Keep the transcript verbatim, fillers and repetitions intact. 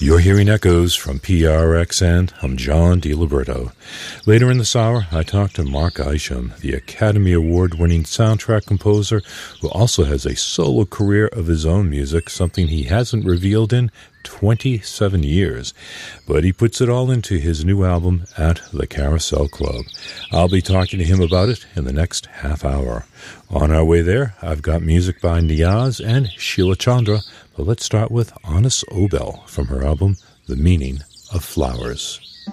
You're hearing echoes from P R X, and I'm John DiLiberto. Later in this hour, I talk to Mark Isham, the Academy Award-winning soundtrack composer who also has a solo career of his own music, something he hasn't revealed in twenty-seven years. But he puts it all into his new album, At the Carousel Club. I'll be talking to him about it in the next half hour. On our way there, I've got music by Niaz and Sheila Chandra, but let's start with Anis Obel from her album, The Meaning of Flowers.